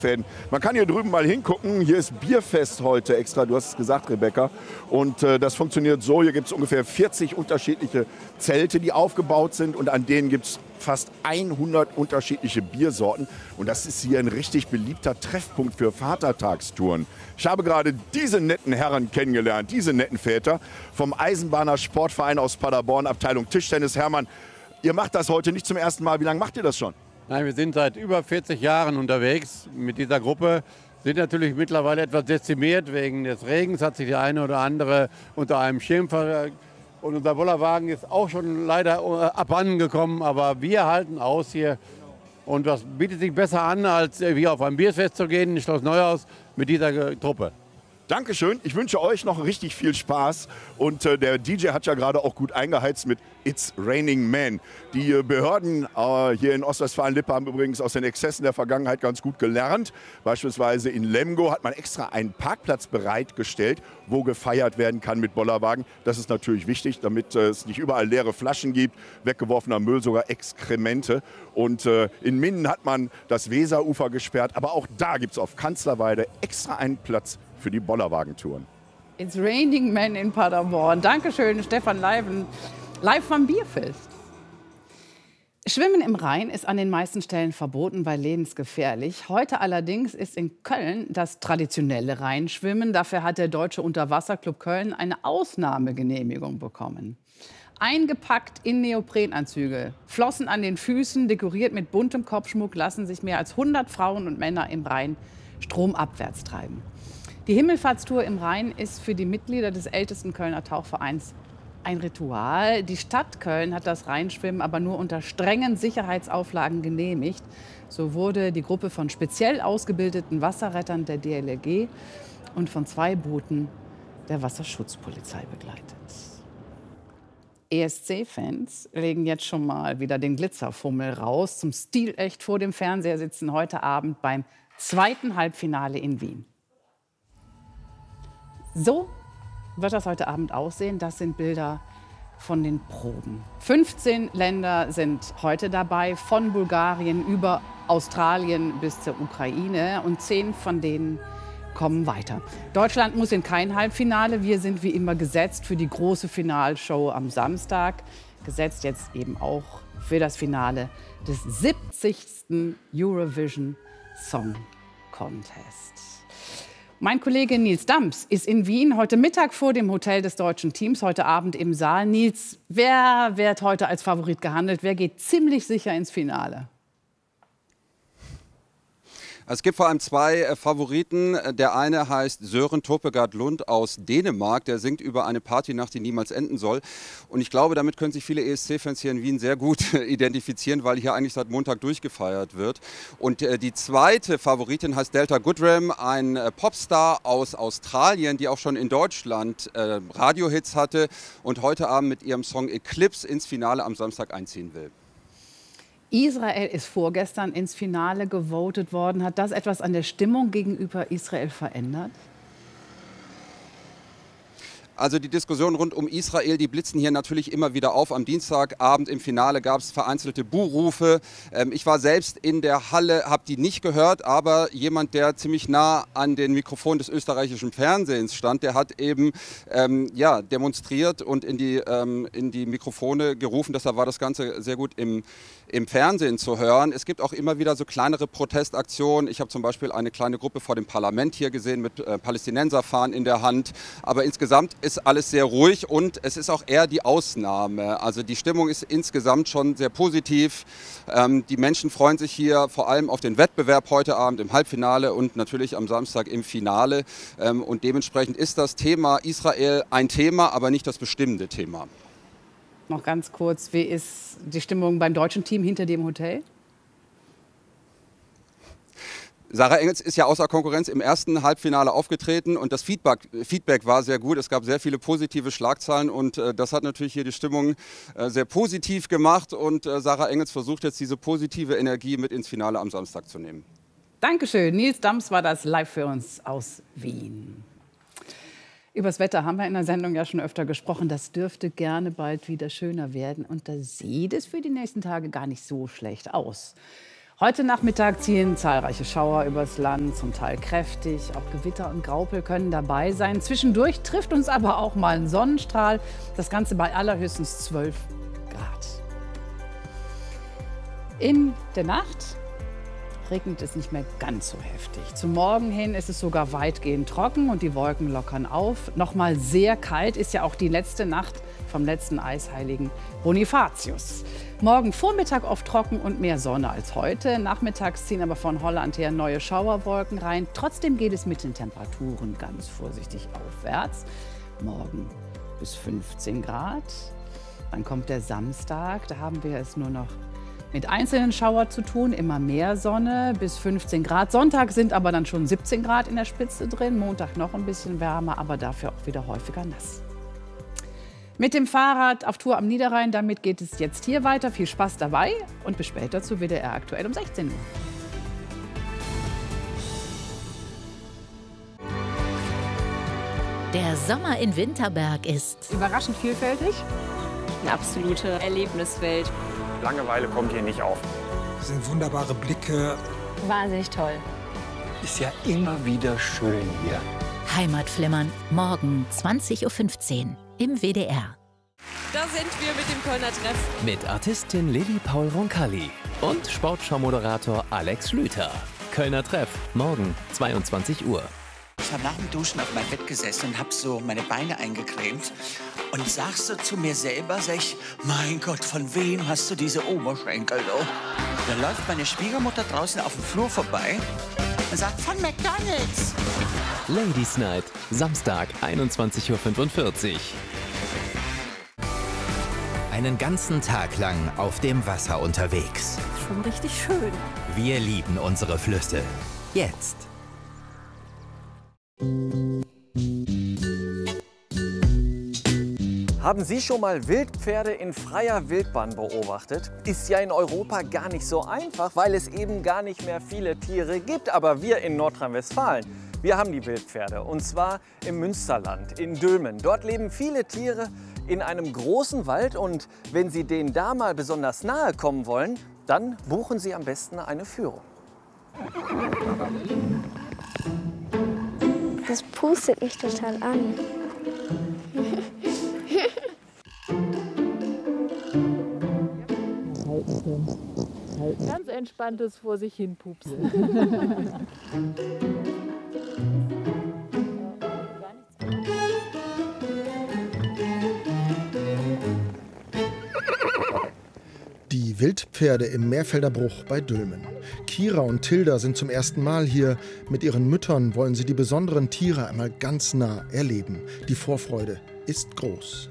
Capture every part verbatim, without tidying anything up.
Fäden. Man kann hier drüben mal hingucken, hier ist Bierfest heute extra, du hast es gesagt, Rebecca. Und äh, das funktioniert so, hier gibt es ungefähr vierzig unterschiedliche Zelte, die aufgebaut sind und an denen gibt es fast hundert unterschiedliche Biersorten. Und das ist hier ein richtig beliebter Treffpunkt für Vatertagstouren. Ich habe gerade diese netten Herren kennengelernt, diese netten Väter vom Eisenbahner Sportverein aus Paderborn, Abteilung Tischtennis. Hermann, ihr macht das heute nicht zum ersten Mal, wie lange macht ihr das schon? Nein, wir sind seit über vierzig Jahren unterwegs mit dieser Gruppe. Sind natürlich mittlerweile etwas dezimiert. Wegen des Regens hat sich der eine oder andere unter einem Schirm versteckt. Und unser Bollerwagen ist auch schon leider abhanden gekommen. Aber wir halten aus hier. Und das bietet sich besser an, als wie auf ein Bierfest zu gehen in Schloss Neuhaus mit dieser Truppe. Dankeschön. Ich wünsche euch noch richtig viel Spaß. Und äh, der D J hat ja gerade auch gut eingeheizt mit It's Raining Men. Die äh, Behörden äh, hier in Ostwestfalen-Lippe haben übrigens aus den Exzessen der Vergangenheit ganz gut gelernt. Beispielsweise in Lemgo hat man extra einen Parkplatz bereitgestellt, wo gefeiert werden kann mit Bollerwagen. Das ist natürlich wichtig, damit äh, es nicht überall leere Flaschen gibt, weggeworfener Müll, sogar Exkremente. Und äh, in Minden hat man das Weserufer gesperrt. Aber auch da gibt es auf Kanzlerweide extra einen Platz für die Bollerwagentouren. It's Raining Men in Paderborn. Dankeschön, Stefan Leiven, live vom Bierfest. Schwimmen im Rhein ist an den meisten Stellen verboten, weil lebensgefährlich. Heute allerdings ist in Köln das traditionelle Rheinschwimmen. Dafür hat der Deutsche Unterwasserclub Köln eine Ausnahmegenehmigung bekommen. Eingepackt in Neoprenanzüge, Flossen an den Füßen, dekoriert mit buntem Kopfschmuck, lassen sich mehr als hundert Frauen und Männer im Rhein stromabwärts treiben. Die Himmelfahrtstour im Rhein ist für die Mitglieder des ältesten Kölner Tauchvereins ein Ritual. Die Stadt Köln hat das Rheinschwimmen aber nur unter strengen Sicherheitsauflagen genehmigt. So wurde die Gruppe von speziell ausgebildeten Wasserrettern der D L R G und von zwei Booten der Wasserschutzpolizei begleitet. E S C-Fans legen jetzt schon mal wieder den Glitzerfummel raus. Zum Stilecht vor dem Fernseher sitzen heute Abend beim zweiten Halbfinale in Wien. So wird das heute Abend aussehen. Das sind Bilder von den Proben. fünfzehn Länder sind heute dabei, von Bulgarien über Australien bis zur Ukraine. Und zehn von denen kommen weiter. Deutschland muss in kein Halbfinale. Wir sind wie immer gesetzt für die große Finalshow am Samstag. Gesetzt jetzt eben auch für das Finale des siebzigsten Eurovision Song Contest. Mein Kollege Nils Dams ist in Wien heute Mittag vor dem Hotel des deutschen Teams, heute Abend im Saal. Nils, wer wird heute als Favorit gehandelt? Wer geht ziemlich sicher ins Finale? Es gibt vor allem zwei äh, Favoriten. Der eine heißt Søren Topegard Lund aus Dänemark. Der singt über eine Partynacht, die niemals enden soll. Und ich glaube, damit können sich viele E S C-Fans hier in Wien sehr gut identifizieren, weil hier eigentlich seit Montag durchgefeiert wird. Und äh, die zweite Favoritin heißt Delta Goodrem, ein äh, Popstar aus Australien, die auch schon in Deutschland äh, Radiohits hatte und heute Abend mit ihrem Song Eclipse ins Finale am Samstag einziehen will. Israel ist vorgestern ins Finale gewotet worden. Hat das etwas an der Stimmung gegenüber Israel verändert? Also die Diskussionen rund um Israel, die blitzen hier natürlich immer wieder auf. Am Dienstagabend im Finale gab es vereinzelte Buhrufe. Ähm, ich war selbst in der Halle, habe die nicht gehört, aber jemand, der ziemlich nah an den Mikrofonen des österreichischen Fernsehens stand, der hat eben ähm, ja, demonstriert und in die, ähm, in die Mikrofone gerufen. Deshalb war das Ganze sehr gut im, im Fernsehen zu hören. Es gibt auch immer wieder so kleinere Protestaktionen. Ich habe zum Beispiel eine kleine Gruppe vor dem Parlament hier gesehen mit äh, Palästinenserfahnen in der Hand. Aber insgesamt ist alles sehr ruhig und es ist auch eher die Ausnahme. Also die Stimmung ist insgesamt schon sehr positiv. Ähm, die Menschen freuen sich hier vor allem auf den Wettbewerb heute Abend im Halbfinale und natürlich am Samstag im Finale. Ähm, und dementsprechend ist das Thema Israel ein Thema, aber nicht das bestimmende Thema. Noch ganz kurz, wie ist die Stimmung beim deutschen Team hinter dem Hotel? Sarah Engels ist ja außer Konkurrenz im ersten Halbfinale aufgetreten und das Feedback, Feedback war sehr gut. Es gab sehr viele positive Schlagzeilen und äh, das hat natürlich hier die Stimmung äh, sehr positiv gemacht und äh, Sarah Engels versucht jetzt diese positive Energie mit ins Finale am Samstag zu nehmen. Dankeschön. Nils Dams war das live für uns aus Wien. Über das Wetter haben wir in der Sendung ja schon öfter gesprochen. Das dürfte gerne bald wieder schöner werden und da sieht es für die nächsten Tage gar nicht so schlecht aus. Heute Nachmittag ziehen zahlreiche Schauer übers Land, zum Teil kräftig. Auch Gewitter und Graupel können dabei sein. Zwischendurch trifft uns aber auch mal ein Sonnenstrahl. Das Ganze bei allerhöchstens zwölf Grad. In der Nacht regnet es nicht mehr ganz so heftig. Zum Morgen hin ist es sogar weitgehend trocken und die Wolken lockern auf. Nochmal sehr kalt ist ja auch die letzte Nacht vom letzten Eisheiligen Bonifatius. Morgen Vormittag oft trocken und mehr Sonne als heute. Nachmittags ziehen aber von Holland her neue Schauerwolken rein. Trotzdem geht es mit den Temperaturen ganz vorsichtig aufwärts. Morgen bis fünfzehn Grad. Dann kommt der Samstag, da haben wir es nur noch mit einzelnen Schauer zu tun, immer mehr Sonne bis fünfzehn Grad. Sonntag sind aber dann schon siebzehn Grad in der Spitze drin. Montag noch ein bisschen wärmer, aber dafür auch wieder häufiger nass. Mit dem Fahrrad auf Tour am Niederrhein, damit geht es jetzt hier weiter. Viel Spaß dabei und bis später zu W D R aktuell um sechzehn Uhr. Der Sommer in Winterberg ist überraschend vielfältig. Eine absolute Erlebniswelt. Langeweile kommt hier nicht auf. Das sind wunderbare Blicke. Wahnsinnig toll. Ist ja immer wieder schön hier. Heimatflimmern, morgen zwanzig Uhr fünfzehn im W D R. Da sind wir mit dem Kölner Treff. Mit Artistin Lilly Paul Roncalli und Sportschau-Moderator Alex Lüther. Kölner Treff, morgen zweiundzwanzig Uhr. Ich habe nach dem Duschen auf meinem Bett gesessen und habe so meine Beine eingecremt und sag so zu mir selber, sag ich, mein Gott, von wem hast du diese Oberschenkel? Oh? Dann läuft meine Schwiegermutter draußen auf dem Flur vorbei und sagt, von McDonald's. Ladies Night, Samstag, einundzwanzig Uhr fünfundvierzig. Einen ganzen Tag lang auf dem Wasser unterwegs. Schon richtig schön. Wir lieben unsere Flüsse. Jetzt. Haben Sie schon mal Wildpferde in freier Wildbahn beobachtet? Ist ja in Europa gar nicht so einfach, weil es eben gar nicht mehr viele Tiere gibt. Aber wir in Nordrhein-Westfalen, wir haben die Wildpferde. Und zwar im Münsterland, in Dülmen. Dort leben viele Tiere in einem großen Wald. Und wenn Sie denen da mal besonders nahe kommen wollen, dann buchen Sie am besten eine Führung. Das pustet mich total an. Ganz entspanntes vor sich hin pupsen. Die Wildpferde im Meerfelder Bruch bei Dülmen. Kira und Tilda sind zum ersten Mal hier. Mit ihren Müttern wollen sie die besonderen Tiere einmal ganz nah erleben. Die Vorfreude ist groß.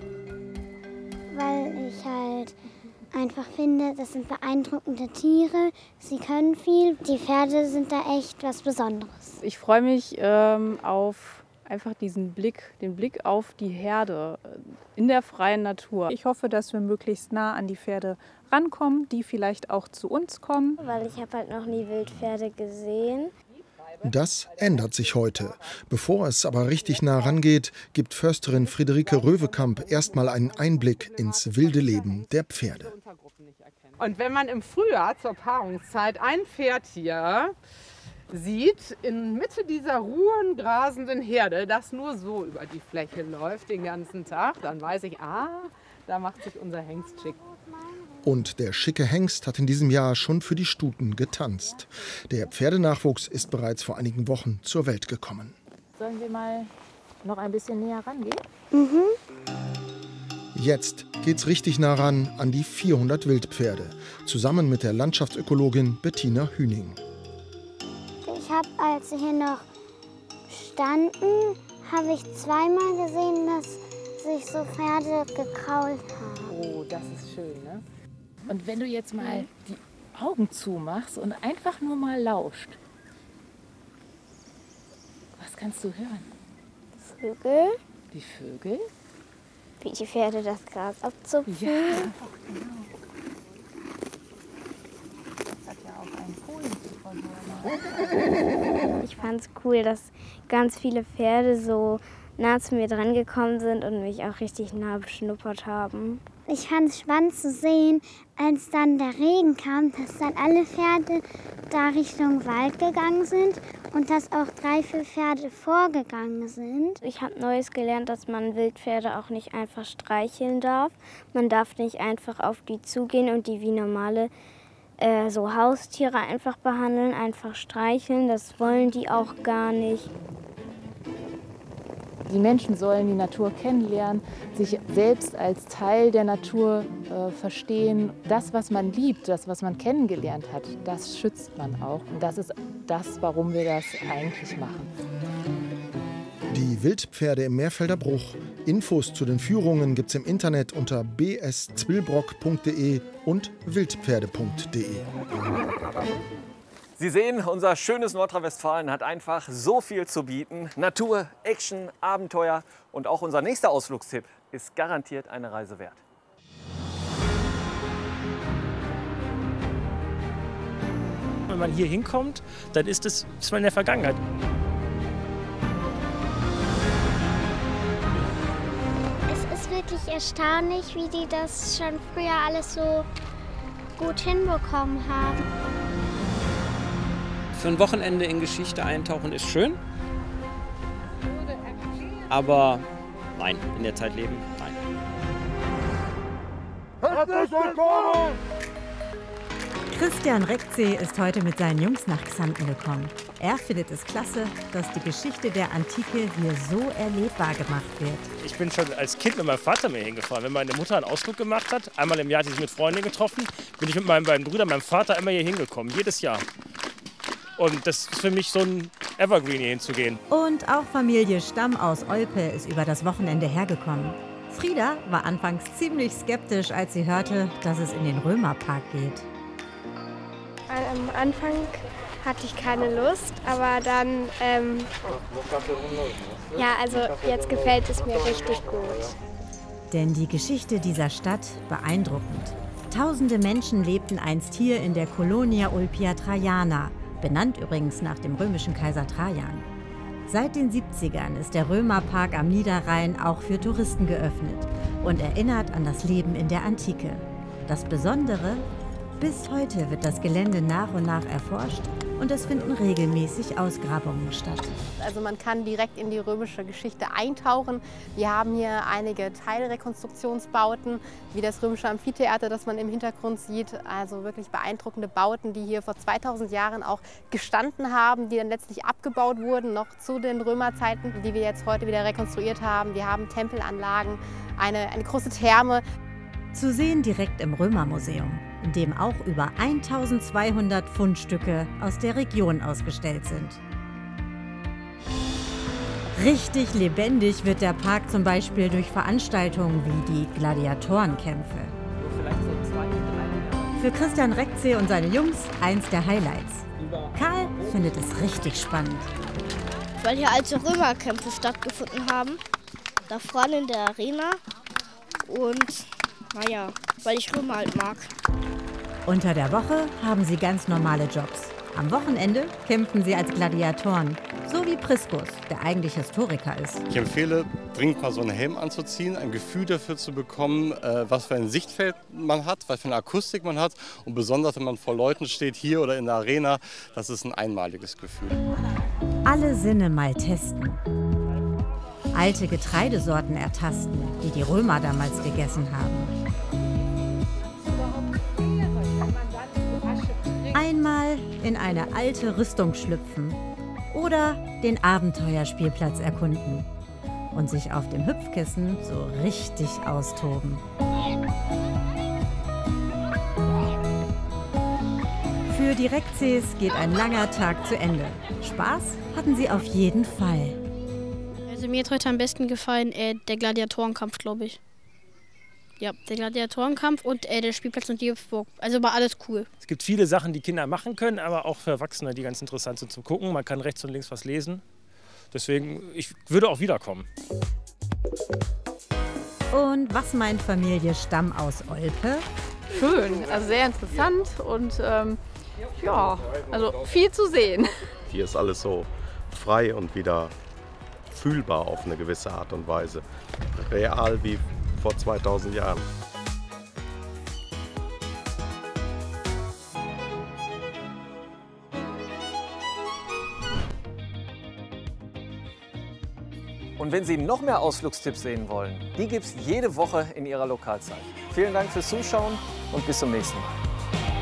Weil ich halt einfach finde, das sind beeindruckende Tiere. Sie können viel. Die Pferde sind da echt was Besonderes. Ich freue mich ähm, auf einfach diesen Blick, den Blick auf die Herde in der freien Natur. Ich hoffe, dass wir möglichst nah an die Pferde rankommen, die vielleicht auch zu uns kommen. Weil ich habe halt noch nie Wildpferde gesehen. Das ändert sich heute. Bevor es aber richtig nah rangeht, gibt Försterin Friederike Röwekamp erstmal einen Einblick ins wilde Leben der Pferde. Und wenn man im Frühjahr zur Paarungszeit ein Pferd hier sieht, in Mitte dieser ruhen, grasenden Herde, das nur so über die Fläche läuft den ganzen Tag, dann weiß ich, ah, da macht sich unser Hengst schick. Und der schicke Hengst hat in diesem Jahr schon für die Stuten getanzt. Der Pferdenachwuchs ist bereits vor einigen Wochen zur Welt gekommen. Sollen wir mal noch ein bisschen näher rangehen? Mhm. Jetzt geht's richtig nah ran an die vierhundert Wildpferde, zusammen mit der Landschaftsökologin Bettina Hüning. Ich habe, als wir hier noch standen, habe ich zweimal gesehen, dass sich so Pferde gekrault haben. Oh, das ist schön, ne? Und wenn du jetzt mal die Augen zumachst und einfach nur mal lauscht, was kannst du hören? Vögel. Die Vögel? Wie die Pferde das Gras abzupfen. Ja, genau. Das hat ja auch einen Fohlen. Ich fand es cool, dass ganz viele Pferde so nah zu mir dran gekommen sind und mich auch richtig nah beschnuppert haben. Ich fand es spannend zu sehen, als dann der Regen kam, dass dann alle Pferde da Richtung Wald gegangen sind und dass auch drei, vier Pferde vorgegangen sind. Ich habe Neues gelernt, dass man Wildpferde auch nicht einfach streicheln darf. Man darf nicht einfach auf die zugehen und die wie normale äh, so Haustiere einfach behandeln, einfach streicheln. Das wollen die auch gar nicht. Die Menschen sollen die Natur kennenlernen, sich selbst als Teil der Natur äh, verstehen. Das, was man liebt, das, was man kennengelernt hat, das schützt man auch. Und das ist das, warum wir das eigentlich machen. Die Wildpferde im Meerfelder Bruch. Infos zu den Führungen gibt's im Internet unter b s zwillbrock punkt de und wildpferde punkt de. Sie sehen, unser schönes Nordrhein-Westfalen hat einfach so viel zu bieten. Natur, Action, Abenteuer und auch unser nächster Ausflugstipp ist garantiert eine Reise wert. Wenn man hier hinkommt, dann ist es ist man in der Vergangenheit. Es ist wirklich erstaunlich, wie die das schon früher alles so gut hinbekommen haben. Für ein Wochenende in Geschichte eintauchen ist schön, aber nein, in der Zeit leben, nein. Herzlich willkommen! Christian Reckzee ist heute mit seinen Jungs nach Xanten gekommen. Er findet es klasse, dass die Geschichte der Antike hier so erlebbar gemacht wird. Ich bin schon als Kind mit meinem Vater mehr hingefahren. Wenn meine Mutter einen Ausflug gemacht hat, einmal im Jahr hat sie sich mit Freunden getroffen, bin ich mit meinen beiden Brüdern, meinem Vater immer hier hingekommen, jedes Jahr. Und das ist für mich so ein Evergreen, hier hinzugehen. Und auch Familie Stamm aus Olpe ist über das Wochenende hergekommen. Frieda war anfangs ziemlich skeptisch, als sie hörte, dass es in den Römerpark geht. Am Anfang hatte ich keine Lust, aber dann, ähm, ja, also jetzt gefällt es mir richtig gut. Denn die Geschichte dieser Stadt beeindruckend. Tausende Menschen lebten einst hier in der Colonia Ulpia Traiana, benannt übrigens nach dem römischen Kaiser Trajan. Seit den siebzigern ist der Römerpark am Niederrhein auch für Touristen geöffnet und erinnert an das Leben in der Antike. Das Besondere: bis heute wird das Gelände nach und nach erforscht und es finden regelmäßig Ausgrabungen statt. Also man kann direkt in die römische Geschichte eintauchen. Wir haben hier einige Teilrekonstruktionsbauten, wie das römische Amphitheater, das man im Hintergrund sieht. Also wirklich beeindruckende Bauten, die hier vor zweitausend Jahren auch gestanden haben, die dann letztlich abgebaut wurden, noch zu den Römerzeiten, die wir jetzt heute wieder rekonstruiert haben. Wir haben Tempelanlagen, eine, eine große Therme. Zu sehen direkt im Römermuseum, in dem auch über eintausendzweihundert Fundstücke aus der Region ausgestellt sind. Richtig lebendig wird der Park zum Beispiel durch Veranstaltungen wie die Gladiatorenkämpfe. Für Christian Reckzee und seine Jungs eins der Highlights. Karl findet es richtig spannend. Weil hier alte Römerkämpfe stattgefunden haben, da vorne in der Arena, und naja, weil ich Römer halt mag. Unter der Woche haben sie ganz normale Jobs. Am Wochenende kämpfen sie als Gladiatoren, so wie Priscus, der eigentlich Historiker ist. Ich empfehle, dringend mal so einen Helm anzuziehen, ein Gefühl dafür zu bekommen, was für ein Sichtfeld man hat, was für eine Akustik man hat. Und besonders, wenn man vor Leuten steht, hier oder in der Arena, das ist ein einmaliges Gefühl. Alle Sinne mal testen. Alte Getreidesorten ertasten, die die Römer damals gegessen haben. Einmal in eine alte Rüstung schlüpfen oder den Abenteuerspielplatz erkunden und sich auf dem Hüpfkissen so richtig austoben. Für die Reckzees geht ein langer Tag zu Ende. Spaß hatten sie auf jeden Fall. Also mir hat heute am besten gefallen äh, der Gladiatorenkampf, glaube ich. Ja, der Gladiatorenkampf und äh, der Spielplatz und die Hüpfburg. Also war alles cool. Es gibt viele Sachen, die Kinder machen können, aber auch für Erwachsene, die ganz interessant sind zum Gucken. Man kann rechts und links was lesen. Deswegen, ich würde auch wiederkommen. Und was meint Familie Stamm aus Olpe? Schön, also sehr interessant und ähm, ja, also viel zu sehen. Hier ist alles so frei und wieder fühlbar auf eine gewisse Art und Weise. Real wie vor zweitausend Jahren. Und wenn Sie noch mehr Ausflugstipps sehen wollen, die gibt es jede Woche in Ihrer Lokalzeit. Vielen Dank fürs Zuschauen und bis zum nächsten Mal.